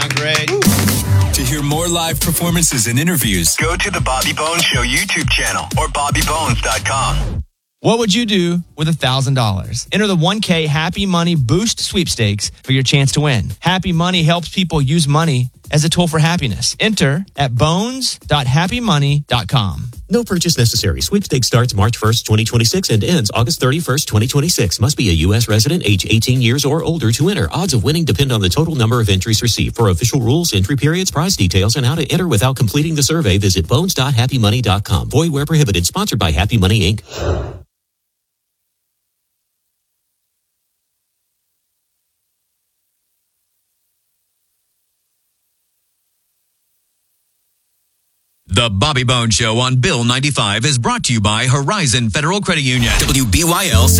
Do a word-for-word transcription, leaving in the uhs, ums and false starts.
Great. To hear more live performances and interviews, go to the Bobby Bones Show YouTube channel or bobby bones dot com. What would you do with one thousand dollars? Enter the one K Happy Money Boost Sweepstakes for your chance to win. Happy Money helps people use money as a tool for happiness. Enter at bones dot happy money dot com. No purchase necessary. Sweepstakes starts March first, twenty twenty-six and ends August thirty-first, twenty twenty-six. Must be a U S resident, age eighteen years or older to enter. Odds of winning depend on the total number of entries received. For official rules, entry periods, prize details, and how to enter without completing the survey, visit bones dot happy money dot com. Void where prohibited. Sponsored by Happy Money, Incorporated. The Bobby Bones Show on Bill ninety-five is brought to you by Horizon Federal Credit Union. W B Y L